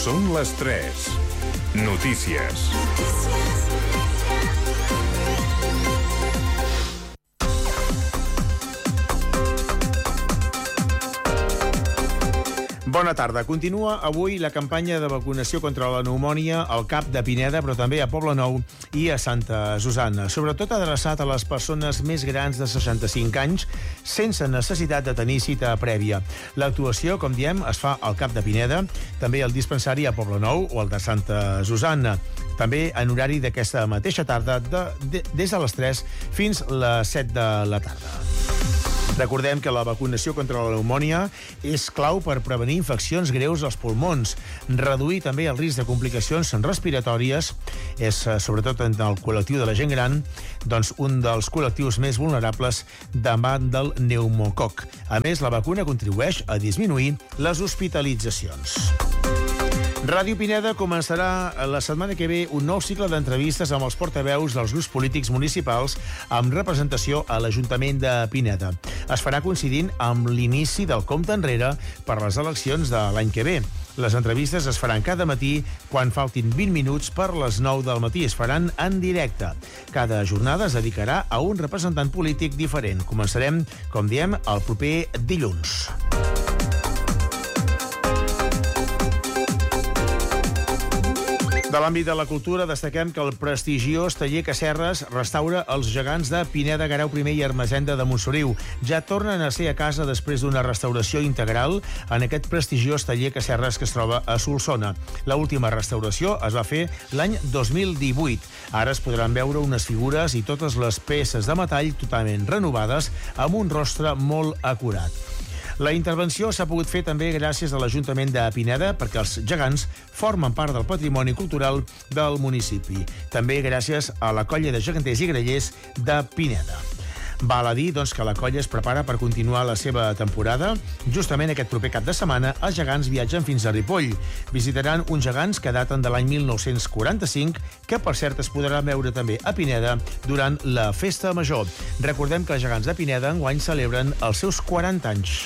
Són les 3. Notícies. Bona tarda. Continua avui la campanya de vacunació contra la pneumònia al CAP de Pineda, però també a Poblenou i a Santa Susanna. Sobretot adreçat a les persones més grans de 65 anys, sense necessitat de tenir cita prèvia. L'actuació, com diem, es fa al CAP de Pineda, també al dispensari a Poblenou o al de Santa Susanna. També en horari d'aquesta mateixa tarda, des de les 3 fins a les 7 de la tarda. Recordem que la vacunació contra la pneumònia és clau per prevenir infeccions greus als pulmons, reduir també el risc de complicacions respiratòries, és sobretot en el col·lectiu de la gent gran, doncs un dels col·lectius més vulnerables davant del pneumococ. A més, la vacuna contribueix a disminuir les hospitalitzacions. Ràdio Pineda començarà la setmana que ve un nou cicle d'entrevistes amb els portaveus dels grups polítics municipals amb representació a l'Ajuntament de Pineda. Es farà coincidint amb l'inici del compte enrere per les eleccions de l'any que ve. Les entrevistes es faran cada matí quan faltin 20 minuts per les 9 del matí. Es faran en directe. Cada jornada es dedicarà a un representant polític diferent. Començarem, com diem, el proper dilluns. De l'àmbit de la cultura, destaquem que el prestigiós taller Casserres restaura els gegants de Pineda, Guerau I i Ermessenda de Montsoriu. Ja tornen a ser a casa després d'una restauració integral en aquest prestigiós taller Casserres que es troba a Solsona. L'última restauració es va fer l'any 2018. Ara es podran veure unes figures i totes les peces de metall totalment renovades amb un rostre molt acurat. La intervenció s'ha pogut fer també gràcies a l'Ajuntament de Pineda perquè els gegants formen part del patrimoni cultural del municipi. També gràcies a la colla de geganters i grallers de Pineda. Val a dir, doncs, que la colla es prepara per continuar la seva temporada. Justament aquest proper cap de setmana, els gegants viatgen fins a Ripoll. Visitaran uns gegants que daten de l'any 1945, que per cert es podrà veure també a Pineda durant la Festa Major. Recordem que els gegants de Pineda enguany celebren els seus 40 anys.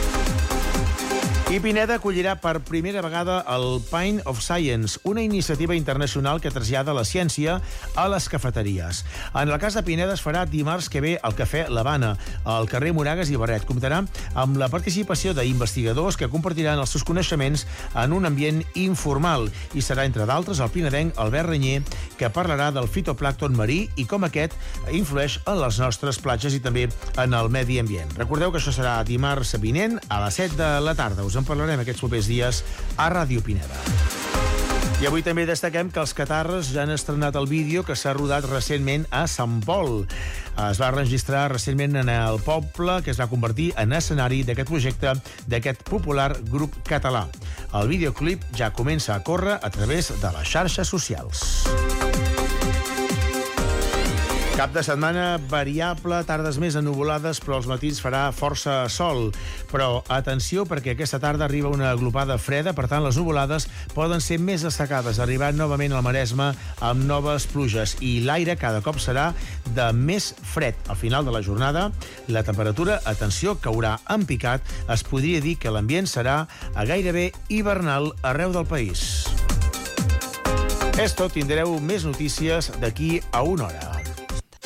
I Pineda acollirà per primera vegada el Pint of Science, una iniciativa internacional que trasllada la ciència a les cafeteries. En el cas de Pineda es farà dimarts que ve al Cafè l'Havana, al carrer Moragas i Barret. Comptarà amb la participació d'investigadors que compartiran els seus coneixements en un ambient informal. I serà, entre d'altres, el pinedenc Albert Renyer, que parlarà del fitoplàncton marí i com aquest influeix en les nostres platges i també en el medi ambient. Recordeu que això serà dimarts vinent a les 7 de la tarda. Us en parlarem aquests propers dies a Ràdio Pineda. I avui també destaquem que els catarres ja han estrenat el vídeo que s'ha rodat recentment a Sant Pol. Es va enregistrar recentment en el poble que es va convertir en escenari d'aquest projecte d'aquest popular grup català. El videoclip ja comença a córrer a través de les xarxes socials. Cap de setmana variable, tardes més ennuvolades, però als matins farà força sol. Però atenció, perquè aquesta tarda arriba una glopada freda, per tant les nuvolades poden ser més destacades, arribant novament al Maresme amb noves pluges i l'aire cada cop serà de més fred. Al final de la jornada, la temperatura, atenció, caurà en picat. Es podria dir que l'ambient serà a gairebé hivernal arreu del país. És tot, tindreu més notícies d'aquí a una hora.